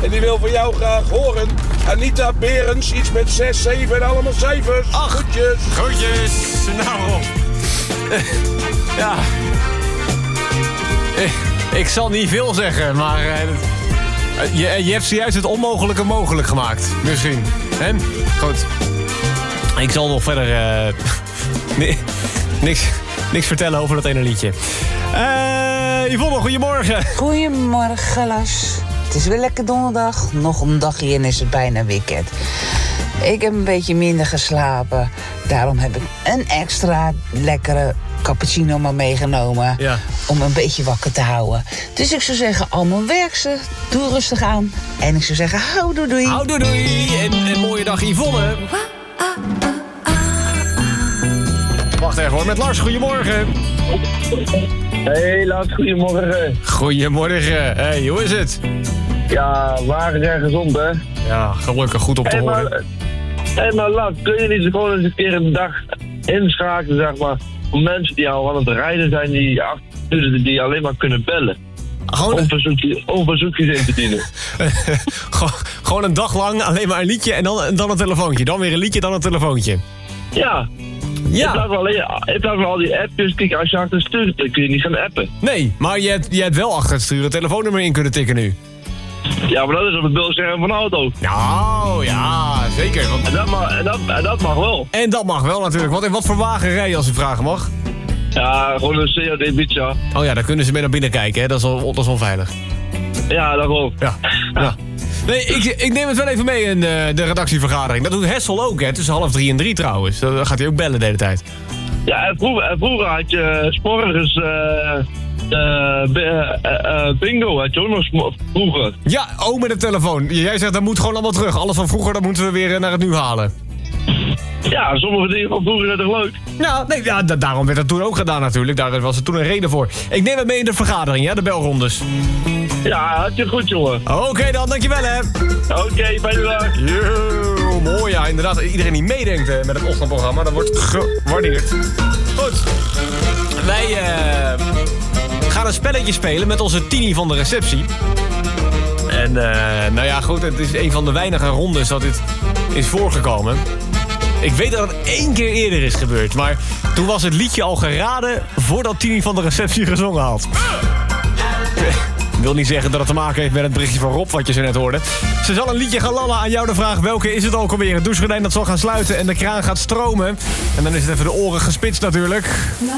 En die wil van jou graag horen. Anita Berends, iets met 6, 7 en allemaal cijfers. Groetjes. Groetjes. Nou, Rob. Ja. Ik zal niet veel zeggen, maar... Je hebt zojuist het onmogelijke mogelijk gemaakt. Misschien. Hè? Goed. Ik zal nog verder... niks vertellen over dat ene liedje. Yvonne, goedemorgen. Goedemorgen, Las. Het is weer lekker donderdag. Nog een dagje en is het bijna weekend. Ik heb een beetje minder geslapen. Daarom heb ik een extra lekkere cappuccino maar meegenomen. Ja. Om een beetje wakker te houden. Dus ik zou zeggen, allemaal werkse. Doe rustig aan. En ik zou zeggen, hou doei doei. Hou doei doei. En een mooie dag, Yvonne. Wacht even hoor, met Lars, goedemorgen. Hey Lars, goedemorgen. Goedemorgen. Hey, hoe is het? Ja, waar en gezond hè? Ja, gelukkig goed op te horen. Maar Lars, kun je niet gewoon eens een keer een dag inschakelen, zeg maar, voor mensen die al aan het rijden zijn, die alleen maar kunnen bellen. Om verzoekjes in te dienen. Gewoon een dag lang alleen maar een liedje en dan een telefoontje. Dan weer een liedje, dan een telefoontje. Ja. In plaats van al die appjes, kijk, als je achter het stuur dan kun je niet gaan appen. Nee, maar je hebt wel achter het stuur een telefoonnummer in kunnen tikken nu. Ja, maar dat is op het beeldscherm van de auto. Nou, ja, zeker. Want... En dat mag wel. En dat mag wel natuurlijk. Wat voor wagen rij je als ik vragen mag? Ja, gewoon een COD Ibiza. Oh ja, daar kunnen ze mee naar binnen kijken, hè? Dat is onveilig. Ja, dat wel. Ja. Nee, ik neem het wel even mee in de redactievergadering. Dat doet Hessel ook, hè? Tussen 2:30 en 3 trouwens. Dan gaat hij ook bellen de hele tijd. Ja, en vroeger had je 's morgens bingo, had je ook nog vroeger. Ja, met de telefoon. Jij zegt dat moet gewoon allemaal terug. Alles van vroeger, dat moeten we weer naar het nu halen. Ja, sommige dingen van vroeger zijn toch leuk? Nou, nee, ja, daarom werd dat toen ook gedaan natuurlijk. Daar was er toen een reden voor. Ik neem het mee in de vergadering, ja, de belrondes. Ja, had je goed, jongen. Oké dan, dankjewel hè. Oké, fijne dag. Yo, mooi ja, inderdaad. Iedereen die meedenkt met het ochtendprogramma, dat wordt gewaardeerd. Goed. Wij gaan een spelletje spelen met onze Tini van de receptie. En nou ja, goed, het is een van de weinige rondes dat dit is voorgekomen. Ik weet dat het 1 keer eerder is gebeurd, maar toen was het liedje al geraden voordat Tini van de receptie gezongen had. Ik wil niet zeggen dat het te maken heeft met het berichtje van Rob wat je zo net hoorde. Ze zal een liedje gaan lallen. Aan jou de vraag, welke is het ook alweer? Het douchegordijn dat zal gaan sluiten en de kraan gaat stromen. En dan is het even de oren gespitst natuurlijk.